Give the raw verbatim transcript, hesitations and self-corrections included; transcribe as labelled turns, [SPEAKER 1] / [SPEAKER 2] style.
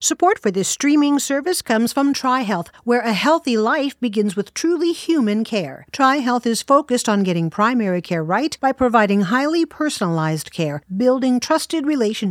[SPEAKER 1] Support for this streaming service comes from TriHealth, where a healthy life begins with truly human care. TriHealth is focused on getting primary care right by providing highly personalized care, building trusted relationships